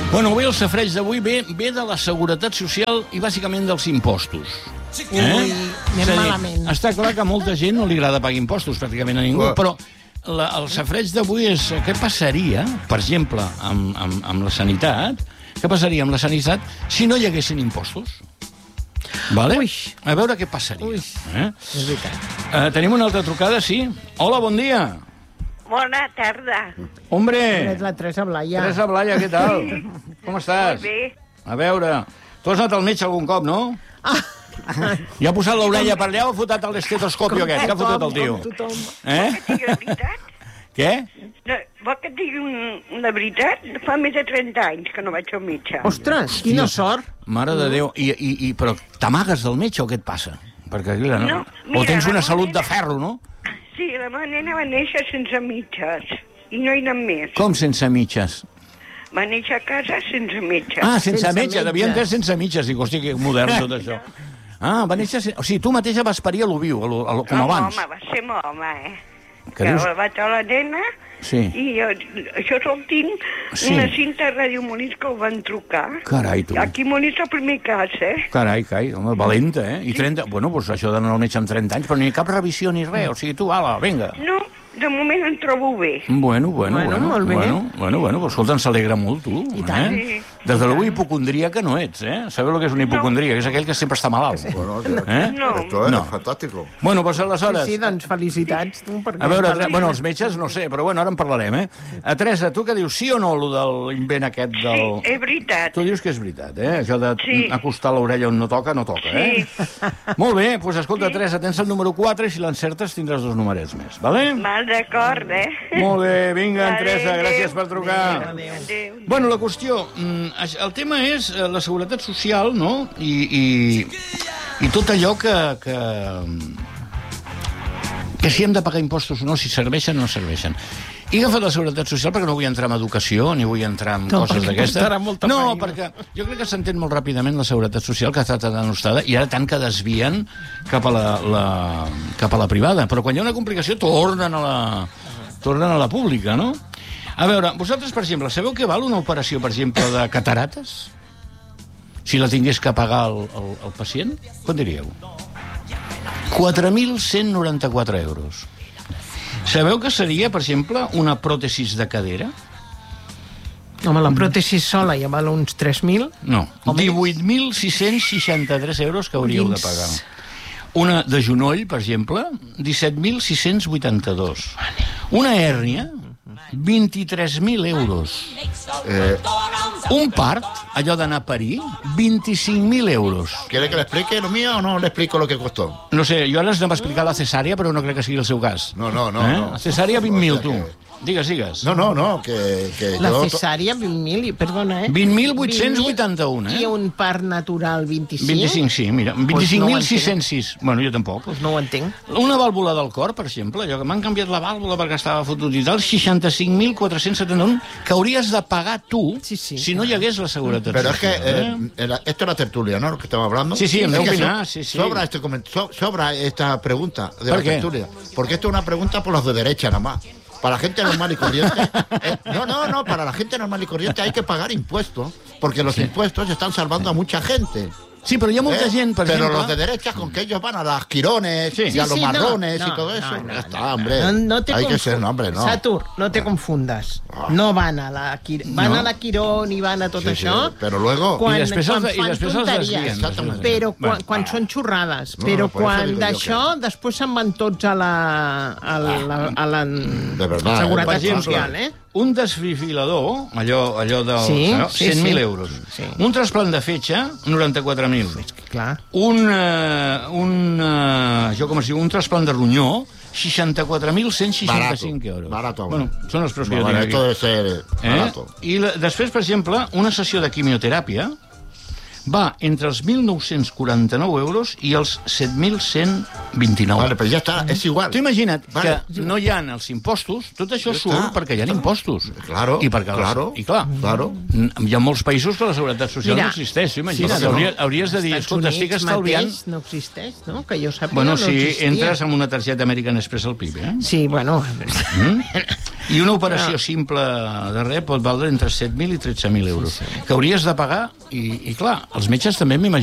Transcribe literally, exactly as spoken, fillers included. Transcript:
Bueno, avui el safreig d'avui ve, ve de la Seguretat Social i bàsicament dels impostos. Eh? Ui, anem malament. Està clar que a molta gent no li agrada pagar impostos, pràcticament a ningú, però la, el safreig d'avui és què passaria, per exemple, amb, amb, amb la sanitat, què passaria amb la sanitat si no hi haguessin impostos? Vale? Ui. A veure què passaria. Ui, eh? és veritat. Uh, tenim una altra trucada, sí? Hola, bon dia. Bona tarda. Hombre. És la Teresa Blaya. Teresa Blaya, què tal? Com estàs? Molt bé. A veure, tu has anat al metge algun cop, no? Ah. I ha posat l'orella per allà o ha fotat l'estetoscòpio aquest? Què ha fotat el tio? Eh? Que digui la veritat? Què? No, vol que et digui un, la veritat? Fa més de trenta anys que no vaig al metge. Ostres, quina sort. Mare de Déu. I, i, i, però t'amagues del metge o què et passa? Perquè, clar, no? No, mira, o tens una la salut nena- de ferro, no? Sí, la meva nena va néixer sense mitges. I no hi anem més. Com sense mitges? Va néixer a casa sense metge. Ah, sense, Sense metge. metge. Devia entendre sense mitges. Dic, hosti, que modern tot això. Ah, va néixer... sen- O sigui, tu mateixa vas parir a lo viu, a lo, a lo, com no, abans. home, va ser molt home, eh? Que Que dius? vaig a la nena Sí. i jo, això sol tinc Sí. una cinta de Ràdio Molins que ho van trucar. Carai, tu. Aquí a Molins el primer cas, eh? Carai, carai, home, valenta, eh? I trenta... Bueno, doncs això d'anar al metge amb trenta anys, però ni cap revisió ni res. O sigui, tu, ala, vinga. No, de moment em trobo bé. Bueno, bueno, Bueno, bueno. molt bé. Bueno, bueno, bueno, però escolta, s'alegra molt, tu. I tant. Eh? Sí. Des de l'u hipocondria que no ets, eh? Sabeu el que és un hipocondria? Que és aquell que sempre està malalt. Bueno, Eh? No. esto es No. fantástico. Bueno, doncs aleshores... Sí, sí, doncs felicitats. Tu, perquè A veure, estàs- bueno, els metges no sé, però bueno, ara en parlarem, eh? A Teresa, tu què dius, sí o no, allò de l'invent aquest del... Sí, és veritat. Tu dius que és veritat, eh? Això Sí. d'acostar l'orella on no toca, no toca, eh? Molt bé, doncs escolta, Teresa, tens el número quatre i si l'encertes tindràs dos numerets més, vale? Mal d'acord, eh? Molt bé, vinga, Adéu, Teresa, adéu. gràcies per trucar. Adéu. Bueno, la qüestió, mm, aix- el tema és eh, la seguretat social, no? I, i, i tot allò que, que, que si hem de pagar impostos o no, si serveixen o no serveixen. He agafat la seguretat social perquè no vull entrar en educació, ni vull entrar en No, coses perquè d'aquestes. costarà molta No, feina. perquè jo crec que s'entén molt ràpidament la seguretat social, que ha estat denostada, i ara tant que desvien cap a la, la, cap a la privada. Però quan hi ha una complicació tornen a la, tornen a la pública, no? A veure, vosaltres, per exemple, sabeu què val una operació, per exemple, de catarates? Si la tingués que pagar el, el, el pacient, quant diríeu? quatre mil cent noranta-quatre euros. Sabeu que seria, per exemple, una pròtesis de cadera? Home, la pròtesi sola ja val uns tres mil. No, Home. divuit mil sis-cents seixanta-tres euros que hauríeu de Dins. pagar. Una de genoll, per exemple, disset mil sis-cents vuitanta-dos. Una hèrnia, vint-i-tres mil euros. Eh, Un part, allò d'anar a parir, vint-i-cinc mil euros. ¿Quiere que le explique lo mío o no le explico lo que costó? No sé, jo ara us anem a explicar la cesària, però no crec que sigui el seu cas. No, no, no. Eh? no. La cesària, vint mil, O sea tu. que- Digues, digues. No, no, no, que, que La yo... cesària, vint mil, i- perdona, eh? vint mil vuit-cents vuitanta-un, eh? I un part natural, vint-i-cinc? vint-i-cinc, sí, mira. vint-i-cinc mil sis-cents sis. Bueno, jo tampoc. Doncs no ho entenc. Una vàlvula del cor, per exemple, allò que m'han canviat la vàlvula perquè estava fotut i tal, seixanta-cinc mil quatre-cents setanta-un, que hauries de pagar tu Sí, sí. si no hi hagués la seguretat Pero es que social, eh, era- esto es la tertulia, ¿no? Lo que estamos hablando. Sí, sí, hem Es que d'opinar, so- sí, sí. Sobra, este coment- so- sobra esta pregunta de ¿Por la qué? tertulia. Porque esto es una pregunta por los de derecha nada más. Para la gente normal y corriente... eh, no, no, no, para la gente normal y corriente hay que pagar impuestos, porque los impuestos están salvando a mucha gente. Sí, però hi ha molta ¿eh? gent, per Pero exemple... los de derecha, con que ellos van a las quirones Sí. y Sí, a los sí, no, marrones no, y todo no, eso. no, ya está, no. hombre. No, no te hay que confu- ser, no, hombre, no. Satur, no te confundes. No van a la, Quir... van No. a la Quirón i van a tot Sí, sí, això. pero luego... Quan, I després quan els- i fan després els tonteries. desvien, Exactament. Però quan, Bueno, quan va. són xorrades. No, Però no, por eso quan digo yo d'això, després se'n van tots a la, a la, a la De verdad, Seguretat Per exemple, Social, eh? un desfibrilador, allò, allò del... Sí, no? sí, cent mil sí. euros. Sí. Un trasplant de fetge, noranta-quatre mil. Clar. Un, uh, un, uh, jo com es diu, un trasplant de ronyó, seixanta-quatre mil cent seixanta-cinc Barato, euros. barato, hombre. Bueno, són els preus que jo Bueno, tinc esto aquí. debe ser Eh? barato. I la, després, per exemple, una sessió de quimioteràpia va entre els mil nou-cents quaranta-nou euros i els set mil cent vint-i-nou. Vale, pues ya está, es igual. Tu imagina't Vale. que no hi ha els impostos, tot això Ja surt està. perquè hi ha impostos. Claro, I perquè claro, Les, I clar, claro. hi ha molts països que la seguretat social Mira, no existeix. tu Imagina't, sí, no. hauries, hauries de dir, Estats escolta, estic Units estalviant... mateix no existeix, no? Que jo sàpiga, Bueno, no si existia. entres amb una targeta American Express al P I B, eh? Sí, bueno... Mm? I una operació simple de res pot valdre entre set mil i tretze mil euros, que hauries de pagar, i, i clar, els metges també m'imagino